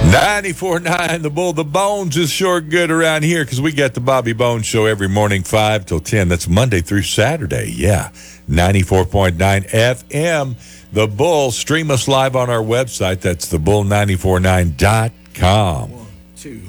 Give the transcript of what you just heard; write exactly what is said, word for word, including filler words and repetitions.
ninety-four point nine, the Bull. The Bones is sure good around here because we got the Bobby Bones Show every morning, five till ten. That's Monday through Saturday. Yeah, ninety-four point nine F M. The Bull. Stream us live on our website. That's the bull nine four nine dot com. One, two.